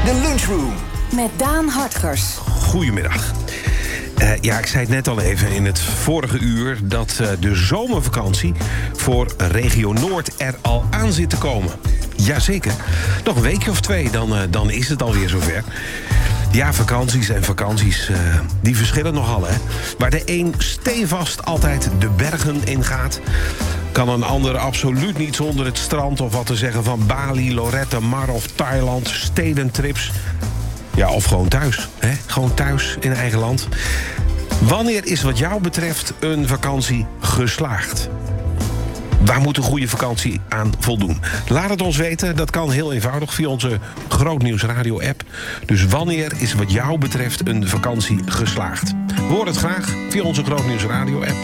De Lunchroom. Met Daan Hartgers. Goedemiddag. Ik zei het net al even in het vorige uur dat de zomervakantie voor regio Noord er al aan zit te komen. Jazeker. Nog een weekje of 2, dan is het alweer zover. Ja, vakanties en vakanties, die verschillen nogal, hè. Waar de een stevast altijd de bergen ingaat, kan een ander absoluut niet zonder het strand of wat te zeggen van Bali, Lorette Mar of Thailand, stedentrips. Ja, of gewoon thuis, hè? Gewoon thuis in eigen land. Wanneer is wat jou betreft een vakantie geslaagd? Waar moet een goede vakantie aan voldoen? Laat het ons weten, dat kan heel eenvoudig via onze Grootnieuws Radio app. Dus wanneer is wat jou betreft een vakantie geslaagd? We horen het graag via onze Grootnieuws Radio app.